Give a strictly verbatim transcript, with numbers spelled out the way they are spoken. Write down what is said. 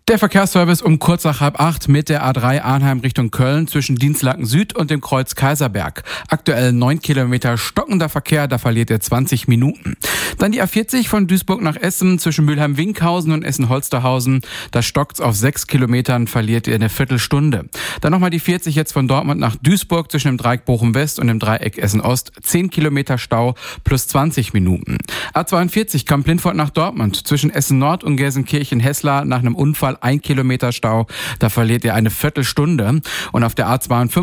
Der Verkehrsservice um kurz nach halb acht mit der A drei Arnheim Richtung Köln zwischen Dinslaken Süd und dem Kreuz Kaiserberg. Aktuell neun Kilometer stockender Verkehr, da verliert ihr zwanzig Minuten. Dann die A vierzig von Duisburg nach Essen zwischen Mülheim-Winkhausen und Essen-Holsterhausen. Da stockt's auf sechs Kilometern, verliert ihr eine Viertelstunde. Dann nochmal die vierzig jetzt von Dortmund nach Duisburg zwischen dem Dreieck Bochum-West und dem Dreieck Essen-Ost. zehn Kilometer Stau plus zwanzig Minuten. A zweiundvierzig Kamp-Lindfort nach Dortmund zwischen Essen-Nord und Gelsenkirchen-Hesslar nach einem Unfall ein Kilometer Stau. Da verliert ihr eine Viertelstunde. Und auf der A zweiundfünfzig